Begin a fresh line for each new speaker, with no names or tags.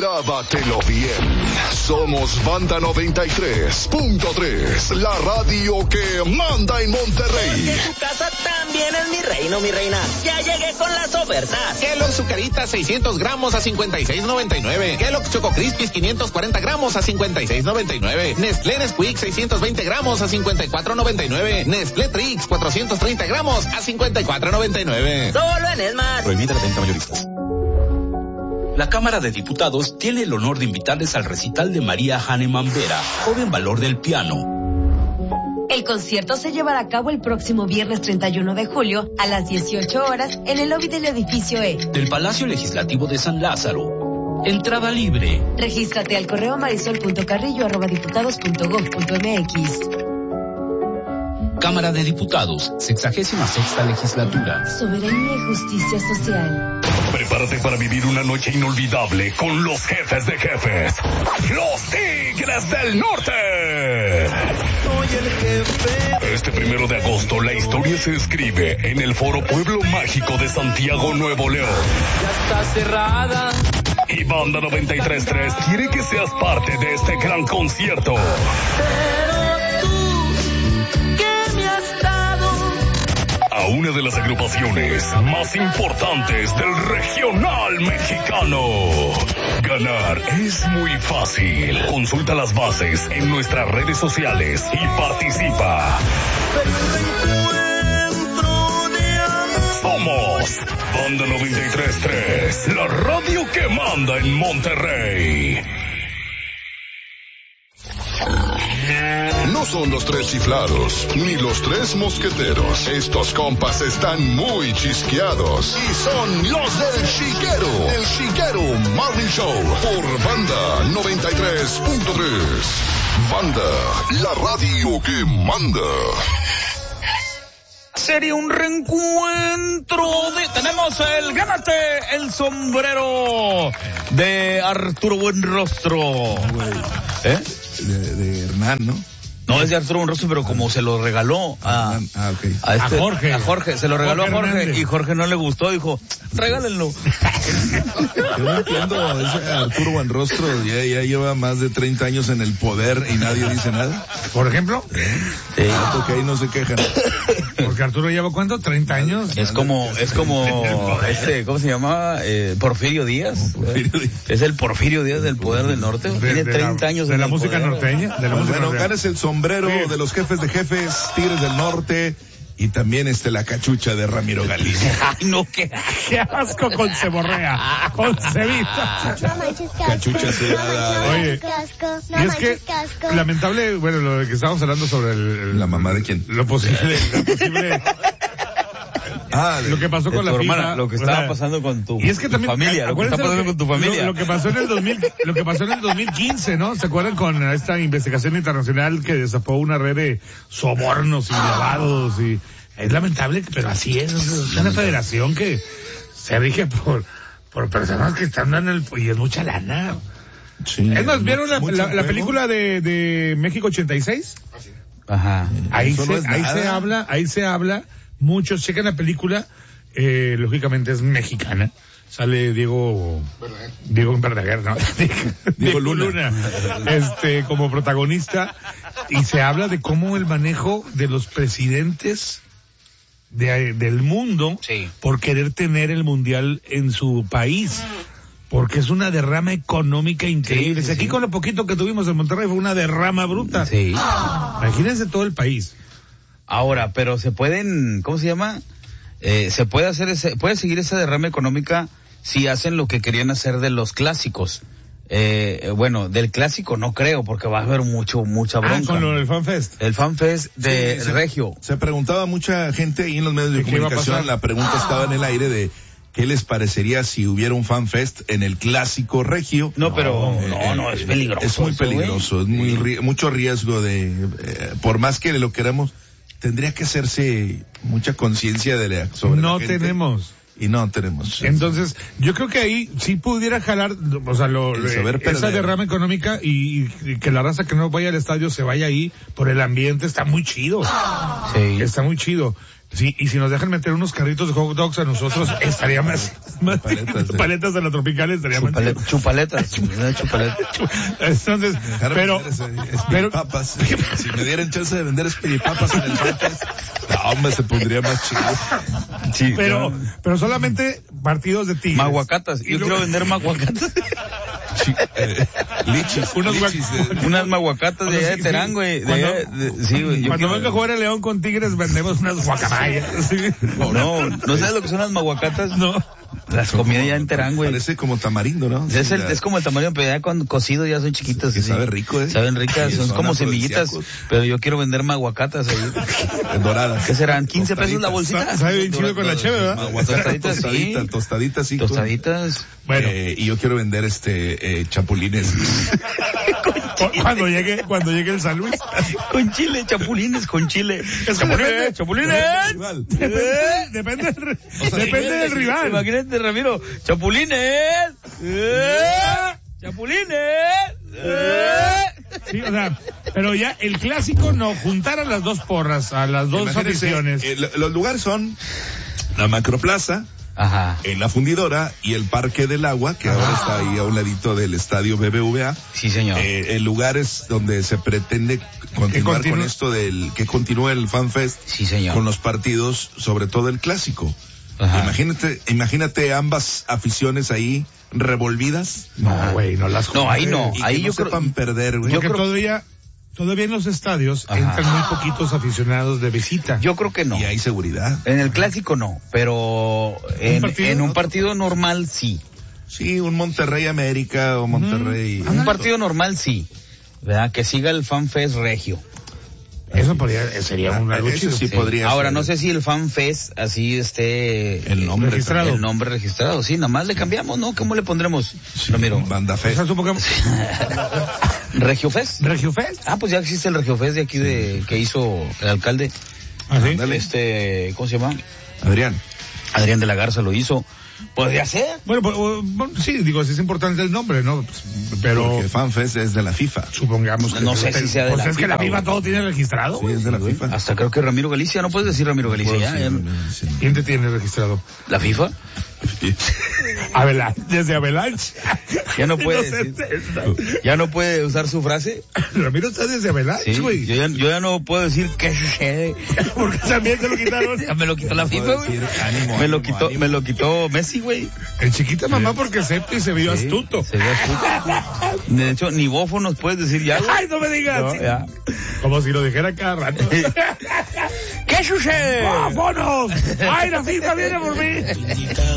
Grábatelo bien. Somos Banda 93.3, la radio que manda en Monterrey.
Porque tu casa también es mi reino, mi reina. Ya llegué con las ofertas.
Kellogg's Zucaritas 600 gramos a $56.99. Kellogg's Choco Crispies 540 gramos a $56.99. Nestlé Nesquik 620 gramos a $54.99. Nestlé Trix 430 gramos a $54.99.
Solo en Esmar.
Prohibida la venta mayoristas. La Cámara de Diputados tiene el honor de invitarles al recital de María Hahnemann Vera, joven valor del piano.
El concierto se llevará a cabo el próximo viernes 31 de julio a las 18 horas en el lobby del edificio E.
Del Palacio Legislativo de San Lázaro. Entrada libre.
Regístrate al correo marisol.carrillo@diputados.gov.mx.
Cámara de Diputados, 66ª Legislatura.
Soberanía y justicia social.
Prepárate para vivir una noche inolvidable con los jefes de jefes. Los Tigres del Norte.
Soy el jefe.
Este 1 de agosto la historia se escribe en el Foro Pueblo Mágico de Santiago, Nuevo León.
Ya está cerrada.
Y Banda 93.3 quiere que seas parte de este gran concierto. A una de las agrupaciones más importantes del regional mexicano. Ganar es muy fácil. Consulta las bases en nuestras redes sociales y participa. Somos Banda 93.3, la radio que manda en Monterrey. No son los tres chiflados, ni los tres mosqueteros. Estos compas están muy chisqueados. Y son los del Chiquero. El Chiquero Morning Show. Por Banda 93.3. Banda, la radio que manda.
Sería un reencuentro tenemos el Gánate el sombrero de Arturo Buenrostro.
De Hernán, ¿no?
No, es de Arturo Buenrostro, pero como se lo regaló a Jorge, se lo regaló a Jorge y Jorge no le gustó, dijo, regálenlo.
Yo no entiendo, ese Arturo Buenrostro ya lleva más de 30 años en el poder y nadie dice nada.
¿Por ejemplo?
Porque ahí no se quejan.
Porque Arturo lleva ¿cuánto? ¿30 años?
Es como ¿cómo se llama? Porfirio Díaz. Es el Porfirio Díaz del poder del norte. Tiene 30 años
de la música norteña.
Bueno, ganes el sombrero de los jefes de jefes, Tigres del Norte. Y también la cachucha de Ramiro Galicia.
Ay, no, qué
asco con ceborrea, con cebita.
Cachucha cerrada.
Oye, y es que, lamentable, bueno, lo de que estábamos hablando sobre
¿la mamá de quién?
Lo posible. Lo que pasó con la
hermana,
FIFA,
lo que estaba pasando con tu,
y es que también,
familia, lo que está pasando con tu familia.
Lo que pasó en el 2015, ¿no? ¿Se acuerdan con esta investigación internacional que desapó una red de sobornos y lavados? Y es lamentable, pero así es una federación que se rige por personas que están dando y es mucha lana. Sí, es más, ¿vieron la película de México 86?
Ajá.
Ahí se habla mucho. Chequen la película, lógicamente es mexicana. Sale Diego Verdaguer, ¿no? Diego Luna. Como protagonista. Y se habla de cómo el manejo de los presidentes del mundo, sí, por querer tener el mundial en su país. Porque es una derrama económica increíble. Sí, aquí con lo poquito que tuvimos en Monterrey fue una derrama bruta. Sí. Imagínense todo el país.
Ahora, pero se pueden, ¿cómo se llama? Se puede seguir esa derrama económica si hacen lo que querían hacer de los clásicos. Bueno, del clásico no creo, porque va a haber mucha bronca.
Con lo del FanFest.
El FanFest de Regio.
Se preguntaba mucha gente ahí en los medios de comunicación, la pregunta estaba en el aire de ¿qué les parecería si hubiera un FanFest en el clásico regio?
No, pero no, es peligroso.
Es muy peligroso, es mucho riesgo por más que lo queramos, tendría que hacerse mucha conciencia sobre
no
la gente.
Tenemos.
Y no tenemos.
Entonces, yo creo que ahí sí pudiera jalar, o sea, esa derrama económica y que la raza que no vaya al estadio se vaya ahí por el ambiente, está muy chido. Sí. Está muy chido. Sí, y si nos dejan meter unos carritos de hot dogs a nosotros, estaría más paletas de la tropical, estaría más
chupaletas.
Entonces, pero
papas, si me dieran chance de vender espiripapas en el Fanfest, no, hombre, se pondría más chido.
Sí, pero solamente partidos de tigres.
Maguacatas, yo quiero vender maguacatas.
Lichis,
unas maguacatas de allá de Terán, güey.
Cuando venga a jugar el León con Tigres, vendemos unas guacamayas. ¿Sí?
No sabes lo que son las maguacatas.
No.
Las comí allá en Terán, güey.
Parece como tamarindo, ¿no?
Es como el tamarindo, pero ya cuando cocido ya son chiquitos.
Que sabe rico, ¿eh?
Saben ricas, son como semillitas, pero yo quiero vender maguacatas ahí.
Doradas.
¿Qué serán? 15 pesos la bolsita.
Sabe bien chido con la cheve, ¿verdad?
Tostaditas, sí.
Tostaditas.
Bueno. Y yo quiero vender chapulines.
Cuando llegue el San Luis.
Con chile, chapulines con chile. Chapulines.
Depende del rival.
Imagínate, Ramiro. Chapulines.
Sí, o sea, pero ya el clásico no, juntar a las dos porras, a las dos aficiones.
Los lugares son la Macroplaza,
ajá,
en la Fundidora y el Parque del Agua, que ahora está ahí a un ladito del estadio BBVA.
Sí, señor.
Lugares donde se pretende continuar con esto que continúe el FanFest.
Sí, señor.
Con los partidos, sobre todo el clásico. Ajá. Imagínate ambas aficiones ahí revolvidas.
No, güey, no las
juntan. No, ahí no.
Y
ahí
que
yo
no sepan perder, güey.
Porque todavía en los estadios entran muy poquitos aficionados de visita.
Yo creo que no.
Y hay seguridad.
En el clásico no, pero en un partido normal sí.
Sí, un Monterrey América o Monterrey.
Un partido normal sí. ¿Verdad? Que siga el FanFest regio.
Eso sería un algo chido.
Sí, podría
ahora,
ser.
No sé si el FanFest así esté
el nombre registrado.
El nombre registrado, sí, nada más le cambiamos, ¿no? ¿Cómo le pondremos? Ramiro.
Banda Fest.
¿Regiofest?
¿Regiofest?
Ah, pues ya existe el Regiofest de aquí que hizo el alcalde.
¿Ah, sí?
¿Cómo se llama?
Adrián
de la Garza lo hizo. ¿Podría ser?
Bueno, sí, digo, sí es importante el nombre, ¿no? Pero...
Porque FanFest es de la FIFA.
Supongamos que...
No sé si sea de la FIFA.
Pues es que la FIFA todo tiene registrado.
Sí, es de la FIFA.
Hasta creo que Ramiro Galicia, no puedes decir Ramiro Galicia ya.
¿Quién te tiene registrado?
¿La FIFA?
Desde Avalanche.
Ya no puede decir. Ya no puede usar su frase.
Ramiro está desde Avalanche, güey.
Sí, yo ya no puedo decir qué sucede.
Porque también te lo quitaron.
Ya me lo quitó la FIFA, güey. Me lo quitó Messi, güey.
El chiquita mamá porque se vio astuto.
Se vio astuto. De hecho, ni bofo nos puedes decir ya, güey.
Ay, no me digas.
No, ya.
Como si lo dijera cada rato.
¿Qué sucede?
¡Vámonos! ¡Ay, la FIFA viene por mí!